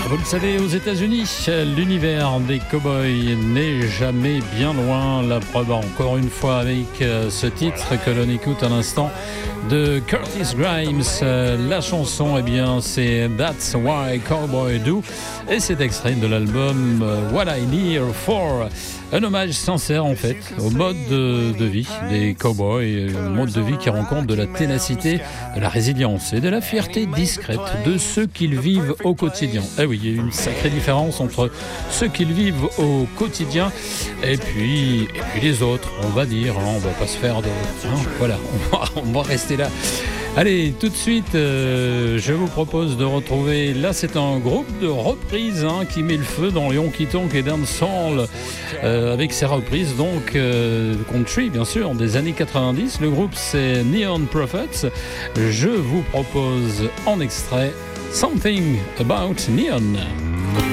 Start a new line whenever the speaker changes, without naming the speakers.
Vous le savez, aux États-Unis, l'univers des cow-boys n'est jamais bien loin. La preuve, encore une fois, avec ce titre que l'on écoute à l'instant de Curtis Grimes. La chanson, eh bien, c'est That's Why Cowboys Do. Et c'est extrait de l'album What I'm Here For. Un hommage sincère, en fait, au mode de vie des cow-boys. Un mode de vie qui rend compte de la ténacité, de la résilience et de la fierté discrète de ceux qu'ils vivent au quotidien. Eh oui, il y a une sacrée différence entre ceux qu'ils vivent au quotidien et puis les autres, on va dire. On va pas se faire de... voilà, on va rester là. Allez, tout de suite, je vous propose de retrouver... Là, c'est un groupe de reprises qui met le feu dans les honky-tonk et dancehall avec ses reprises, donc country, bien sûr, des années 90. Le groupe, c'est Neon Prophets. Je vous propose en extrait Something About Neon.